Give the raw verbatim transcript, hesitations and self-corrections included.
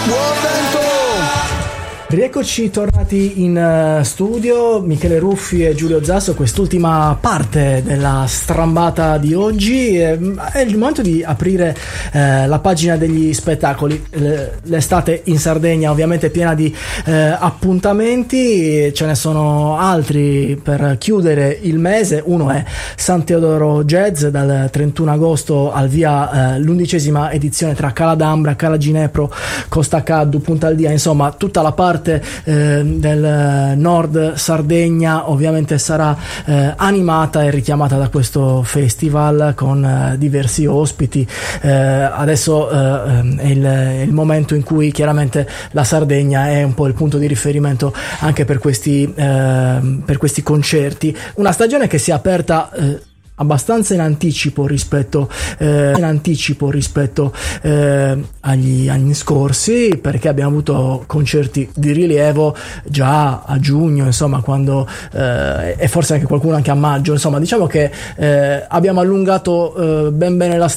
Rieccoci tornati in studio, Michele Ruffi e Giulio Zasso. Quest'ultima parte della strambata di oggi è il momento di aprire eh, la pagina degli spettacoli. L'estate in Sardegna ovviamente è piena di eh, appuntamenti, ce ne sono altri per chiudere il mese. Uno è San Teodoro Jazz, dal trentuno agosto al via eh, l'undicesima edizione tra Cala d'Ambra, Cala Ginepro, Costa Caddu, Punta Aldia, insomma tutta la parte Eh, del nord Sardegna ovviamente sarà eh, animata e richiamata da questo festival con eh, diversi ospiti. Eh, adesso eh, è, il, è il momento in cui chiaramente la Sardegna è un po' il punto di riferimento anche per questi, eh, per questi concerti. Una stagione che si è aperta eh, abbastanza in anticipo rispetto eh, in anticipo rispetto eh, agli anni scorsi, perché abbiamo avuto concerti di rilievo già a giugno, insomma, quando eh, e forse anche qualcuno anche a maggio, insomma diciamo che eh, abbiamo allungato eh, ben bene la,